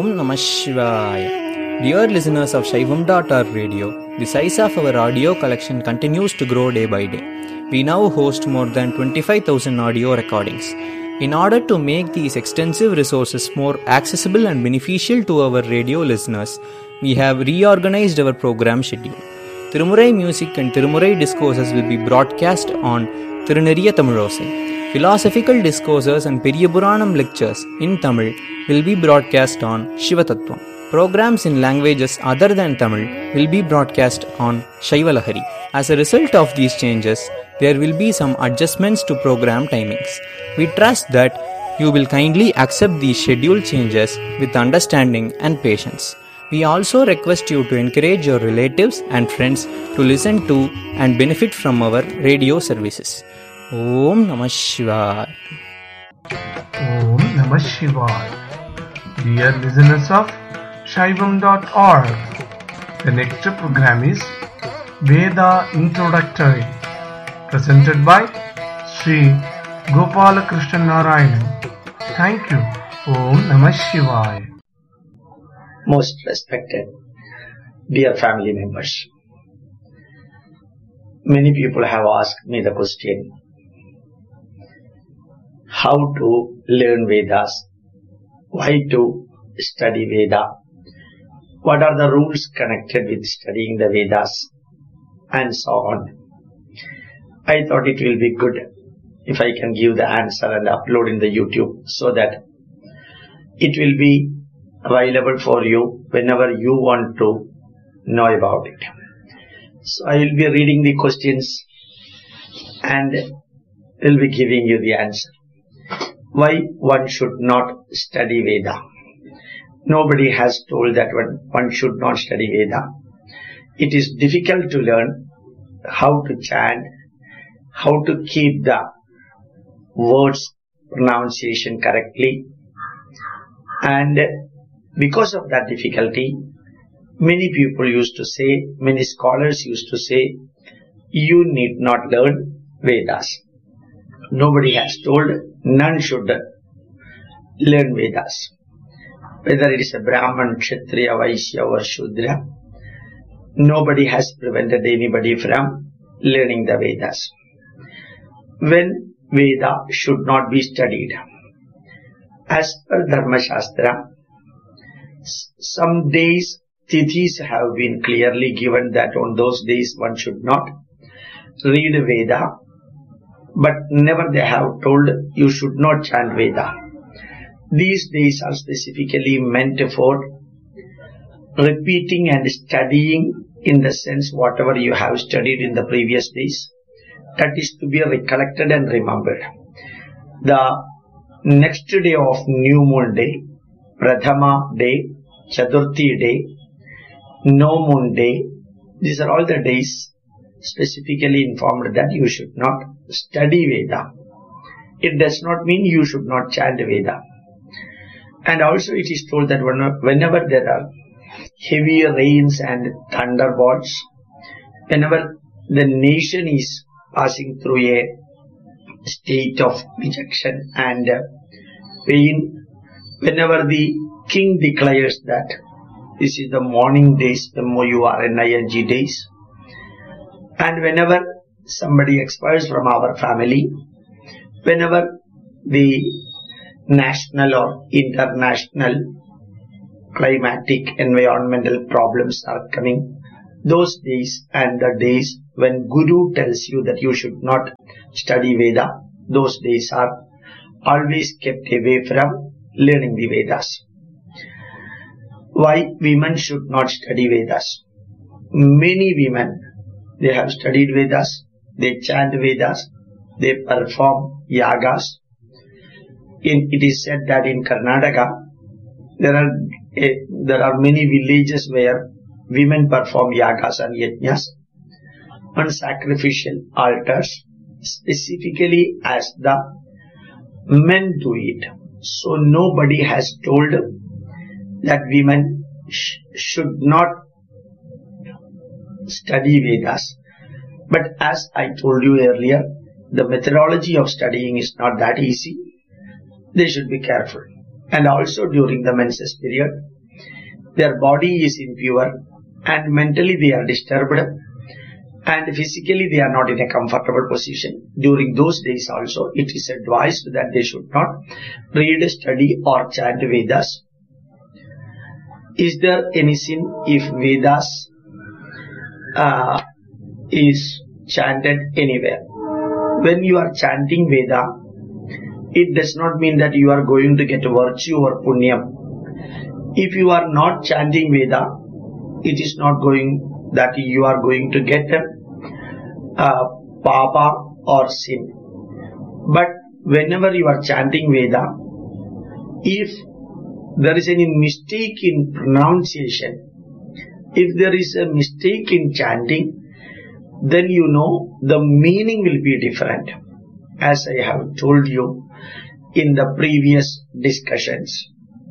Om Namah Shivaya. Dear listeners of Shaivam.org radio, the size of our audio collection continues to grow day by day. We now host more than 25,000 audio recordings. In order to make these extensive resources more accessible and beneficial to our radio listeners, we have reorganized our program schedule. Tirumurai music and Tirumurai discourses will be broadcast on Tiruneriya Tamilosai. Philosophical discourses and Periyapuranam lectures in Tamil will be broadcast on Shivatattvam. Programs in languages other than Tamil will be broadcast on Shaivalahari. As a result of these changes, there will be some adjustments to program timings. We trust that you will kindly accept these schedule changes with understanding and patience. We also request you to encourage your relatives and friends to listen to and benefit from our radio services. Om Namah Shivaya. Om Namah Shivaya. Dear listeners of Shaivam.org, the next program is Veda Introductory, presented by Sri Gopalakrishnan Narayanan. Thank you. Om Namah Shivaya. Most respected, dear family members, many people have asked me the question, how to learn Vedas, why to study Veda, what are the rules connected with studying the Vedas, and so on. I thought it will be good if I can give the answer and upload in the YouTube so that it will be available for you whenever you want to know about it. So I will be reading the questions and will be giving you the answer. Why one should not study Veda? Nobody has told that one should not study Veda. It is difficult to learn how to chant, how to keep the words pronunciation correctly, and because of that difficulty, many people used to say, many scholars used to say, you need not learn Vedas. Nobody has told none should learn Vedas. Whether it is a Brahman, Kshatriya, Vaishya or Shudra, nobody has prevented anybody from learning the Vedas. When Veda should not be studied, as per Dharma Shastra, some days tithis have been clearly given that on those days one should not read Veda, but never they have told you should not chant Veda. These days are specifically meant for repeating and studying, in the sense whatever you have studied in the previous days, that is to be recollected and remembered. The next day of new moon day, Prathama day, Chaturthi day, no moon day, these are all the days specifically informed that you should not study Veda. It does not mean you should not chant Veda. And also it is told that whenever there are heavy rains and thunderbolts, whenever the nation is passing through a state of dejection and pain, whenever the king declares that this is the mourning days, MOURNING days, and whenever somebody expires from our family, whenever the national or international climatic environmental problems are coming, those days and the days when Guru tells you that you should not study Veda, those days are always kept away from learning the Vedas. Why women should not study Vedas? Many women, they have studied Vedas, they chant Vedas, they perform yagas. It is said that in Karnataka, there are many villages where women perform yagas and yajnas on sacrificial altars, specifically as the men do it. So nobody has told that women should not study Vedas. But as I told you earlier, the methodology of studying is not that easy. They should be careful. And also during the menses period, their body is impure and mentally they are disturbed and physically they are not in a comfortable position. During those days also, it is advised that they should not read, study or chant Vedas. Is there any sin if Vedas is chanted anywhere? When you are chanting Veda, it does not mean that you are going to get virtue or punyam. If you are not chanting Veda, it is not going that you are going to get papa or sin. But whenever you are chanting Veda, if there is any mistake in pronunciation, if there is a mistake in chanting, then you know the meaning will be different. As I have told you in the previous discussions.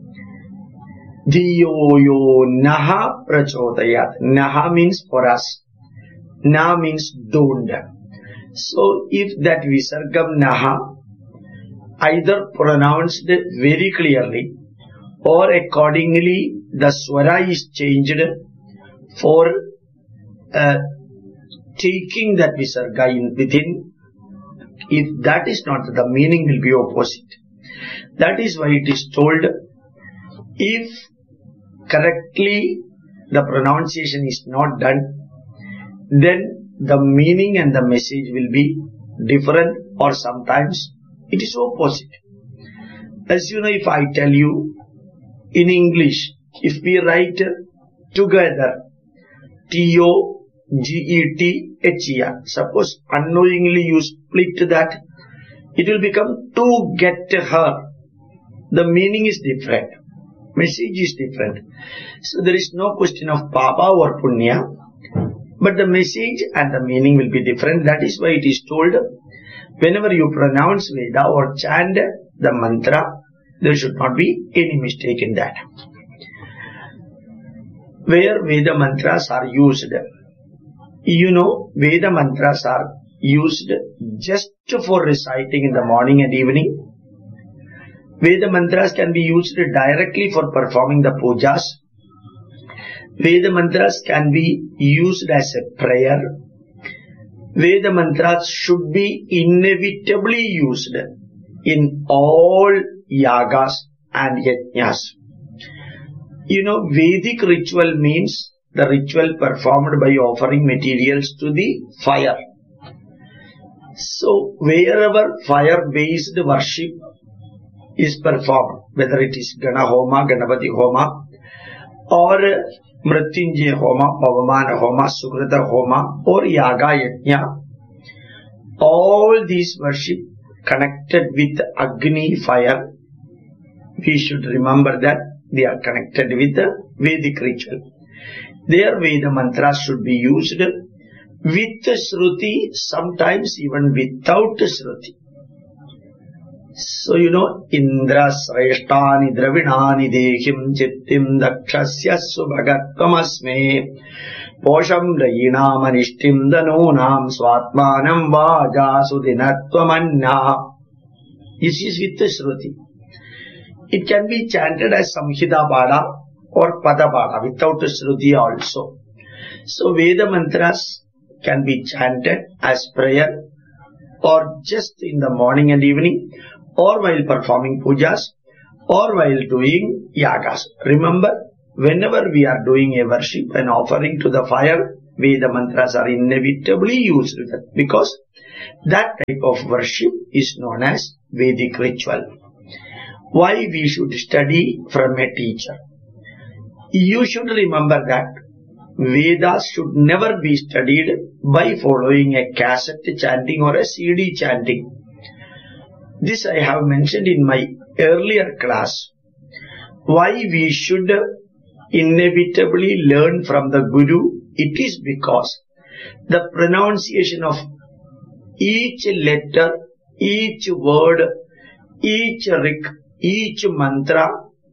Dhiyo yo naha prachodayat. Naha means for us. Na means don't. So if that visargam naha either pronounced very clearly or accordingly the swara is changed for taking that visarga in within, if that is not, the meaning will be opposite. That is why it is told, if correctly the pronunciation is not done, then the meaning and the message will be different, or sometimes it is opposite. As you know, if I tell you in English, if we write together T-O-G-E-T-H-E-R, suppose unknowingly you split that, it will become to get her. The meaning is different, message is different. So there is no question of papa or punya, but the message and the meaning will be different. That is why it is told, whenever you pronounce Veda or chant the mantra, there should not be any mistake in that. Where Veda mantras are used, you know, Veda mantras are used just for reciting in the morning and evening. Veda mantras can be used directly for performing the pujas. Veda mantras can be used as a prayer. Veda mantras should be inevitably used in all yagas and yajnas. You know, Vedic ritual means the ritual performed by offering materials to the fire. So, wherever fire-based worship is performed, whether it is Gana Homa, Ganapati Homa, or Mrityunjaya Homa, Pavamana Homa, Sukrita Homa, or Yaga Yajna, all these worship connected with Agni fire, we should remember that they are connected with the Vedic ritual. Their Veda mantras should be used with Shruti, sometimes even without Shruti. So, you know, Indra Sreshtani Dravinani Dehim Chittim Dakshasya Subhagatvamasme Posham Rayinam Anishtim Danonam Swatmanam Vajasudinatvamanna. This is with the Shruti. It can be chanted as Samhita Bada or Pada Bada without Shruti also. So, Veda mantras can be chanted as prayer or just in the morning and evening, or while performing pujas, or while doing yagas. Remember, whenever we are doing a worship and offering to the fire, Veda mantras are inevitably used because that type of worship is known as Vedic ritual. Why we should study from a teacher? You should remember that Vedas should never be studied by following a cassette chanting or a CD chanting. This I have mentioned in my earlier class. Why we should inevitably learn from the Guru? It is because the pronunciation of each letter, each word, each rik, each mantra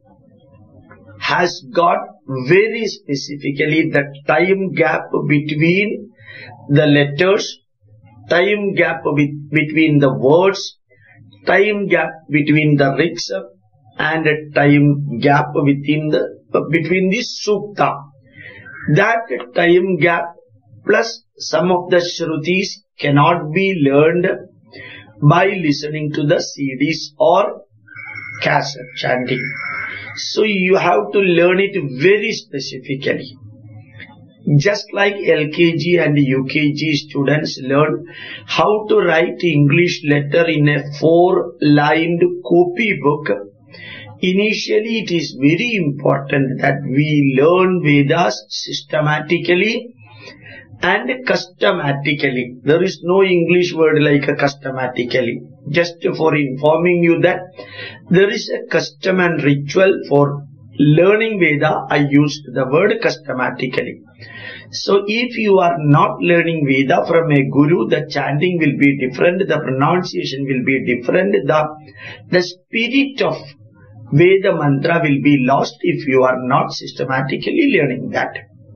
has got very specifically the time gap between the letters, time gap between the words, time gap between the riks, and a time gap within the between the sukta. That time gap plus some of the shrutis cannot be learned by listening to the CDs or cassette chanting. So you have to learn it very specifically. Just like LKG and UKG students learn how to write English letter in a 4-lined copybook, initially it is very important that we learn Vedas systematically and custommatically. There is no English word like a custommatically. Just for informing you that there is a custom and ritual for learning Veda, I used the word custommatically. So if you are not learning Veda from a guru, the chanting will be different, the pronunciation will be different, the spirit of Veda mantra will be lost if you are not systematically learning that.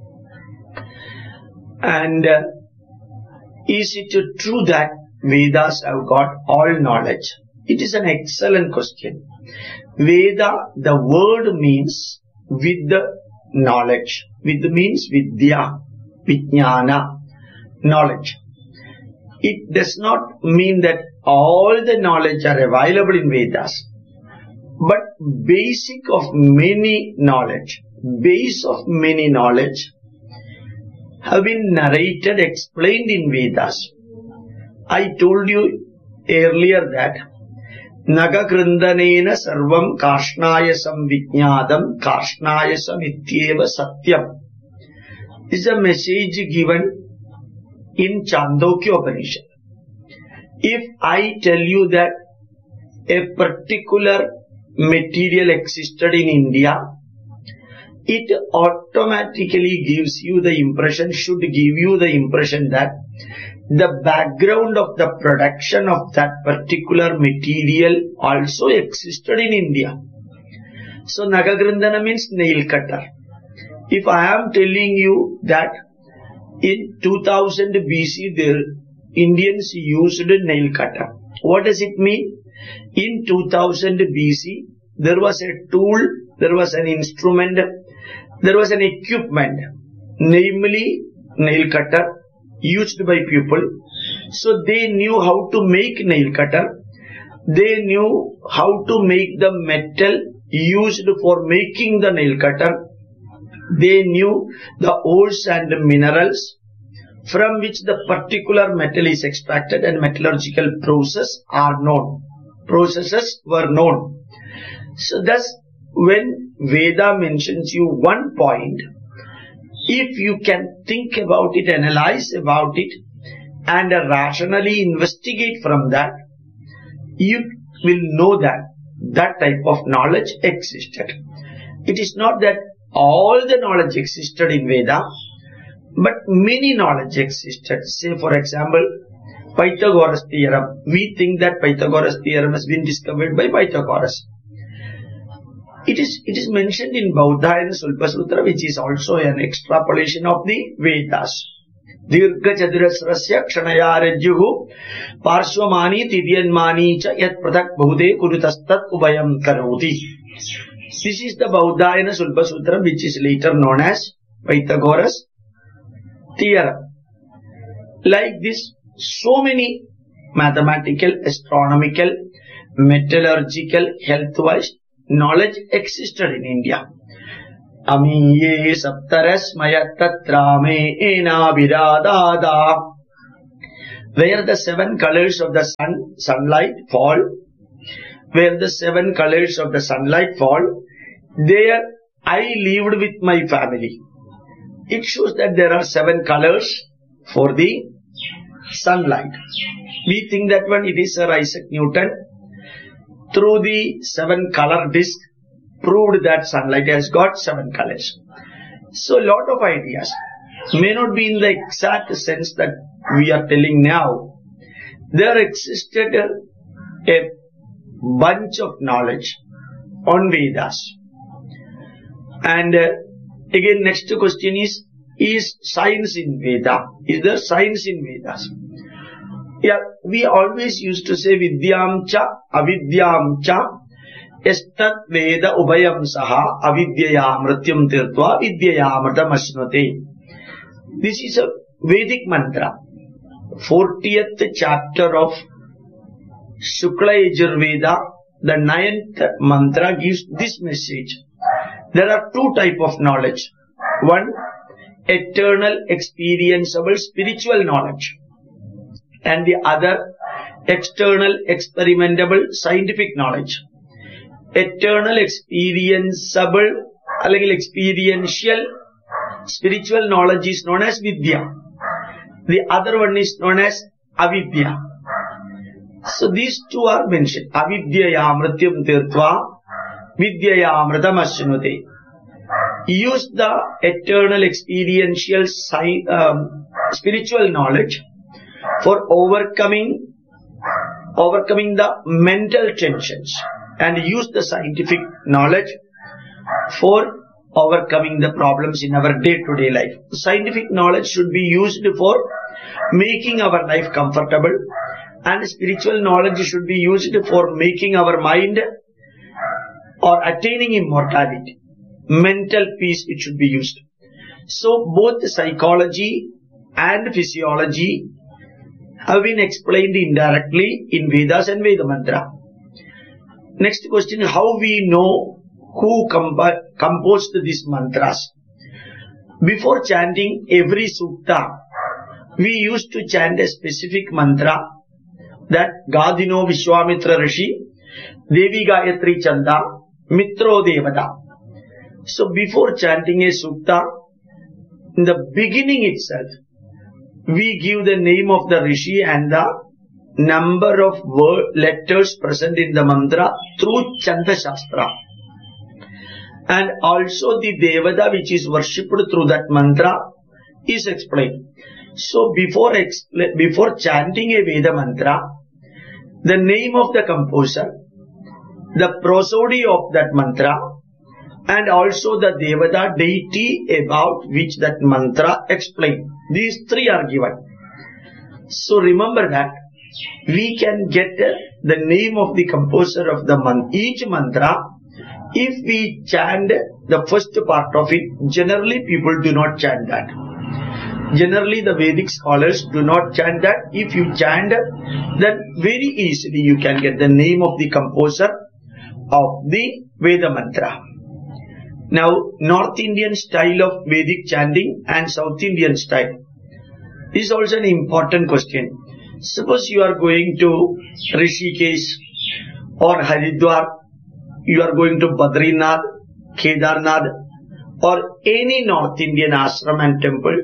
And is it true that Vedas have got all knowledge? It is an excellent question. Veda, the word means with the knowledge. With means vidya, vijnana, knowledge. It does not mean that all the knowledge are available in Vedas. But basic of many knowledge, base of many knowledge have been narrated, explained in Vedas. I told you earlier that Nagakrindanena sarvam karshnayasam vijnadam karshnayasam ityeva satyam is a message given in Chandogya Upanishad. If I tell you that a particular material existed in India, it automatically gives you the impression, should give you the impression that the background of the production of that particular material also existed in India. So Nagagrindana means nail cutter. If I am telling you that in 2000 BC the Indians used nail cutter, what does it mean? In 2000 BC there was a tool, there was an instrument, there was an equipment, namely nail cutter, used by people. So they knew how to make nail cutter. They knew how to make the metal used for making the nail cutter. They knew the ores and minerals from which the particular metal is extracted, and metallurgical processes were known. So thus, when Veda mentions you one point, if you can think about it, analyze about it, and rationally investigate from that, you will know that that type of knowledge existed. It is not that all the knowledge existed in Veda, but many knowledge existed. Say for example, Pythagoras theorem. We think that Pythagoras theorem has been discovered by Pythagoras. It is mentioned in Baudhayana Sulpa Sutra, which is also an extrapolation of the Vedas. Dirgha chaturasrasya kshanayarajyuhu parshvamani tidyanmani cha yat prathak bhude kurutastat ubayam karoti. This is the Baudhayana Sulpa Sutra, which is later known as Pythagoras theorem. Like this, so many mathematical, astronomical, metallurgical, health-wise knowledge existed in India. Amiye saptarasmaya tatrame ena viradada. Where the 7 colors of the sunlight fall, where the 7 colors of the sunlight fall, there I lived with my family. It shows that there are 7 colors for the sunlight. We think that when it is Sir Isaac Newton, through the 7 color disc, proved that sunlight has got 7 colors. So a lot of ideas may not be in the exact sense that we are telling now. There existed a bunch of knowledge on Vedas. And again, next question is science in Veda? Is there science in Vedas? Yeah, we always used to say Vidyam cha, Avidyam cha, Estat Veda Ubayam Saha Avidyaya Mrityam Tirtva Vidyaya Amritam Ashnute. This is a Vedic mantra. 40th chapter of Shukla Yajurveda, the 9th mantra gives this message. There are two types of knowledge. One, eternal, experienceable, spiritual knowledge. And the other, external, experimentable, scientific knowledge. Eternal, experienceable, experiential, spiritual knowledge is known as Vidya. The other one is known as Avidya. So these two are mentioned. Avidyaya Mrityam Tirtva Vidyaya Amritam Ashnute. Use the eternal, experiential, spiritual knowledge for overcoming the mental tensions, and use the scientific knowledge for overcoming the problems in our day-to-day life. Scientific knowledge should be used for making our life comfortable, and spiritual knowledge should be used for making our mind or attaining immortality. Mental peace, it should be used. So both psychology and physiology have been explained indirectly in Vedas and Veda Mantra. Next question, how we know who composed these mantras? Before chanting every sukta, we used to chant a specific mantra that Gadino Vishwamitra Rishi, Devi Gayatri Chanda, Mitro Devata. So before chanting a sukta, in the beginning itself, we give the name of the Rishi and the number of letters present in the mantra through Chanda Shastra. And also the Devata which is worshipped through that mantra is explained. So before chanting a Veda mantra, the name of the composer, the prosody of that mantra, and also the Devata deity about which that mantra explained. These three are given. So remember that we can get the name of the composer of the each mantra if we chant the first part of it. Generally people do not chant that. Generally the Vedic scholars do not chant that. If you chant, then very easily you can get the name of the composer of the Veda mantra. Now, North Indian style of Vedic chanting and South Indian style. This is also an important question. Suppose you are going to Rishikesh or Haridwar, you are going to Badrinath, Kedarnath, or any North Indian ashram and temple,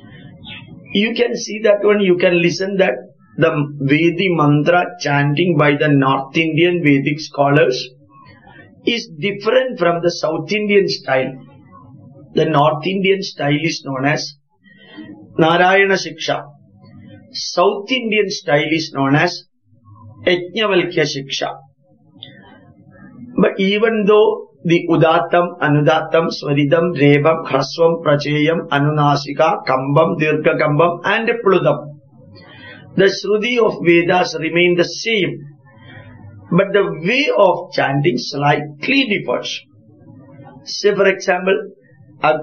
you can see that one, you can listen that the Vedic mantra chanting by the North Indian Vedic scholars is different from the South Indian style. The North Indian style is known as Narayana Shiksha. South Indian style is known as Yajnavalkya Shiksha. But even though the Udatam, Anudatam, Swaridam, Rebam, Hrasvam, Pracheyam, Anunasika, Kambam, Dirgha Kambam and Pludam, the Shruti of Vedas remain the same, but the way of chanting slightly differs. Say for example,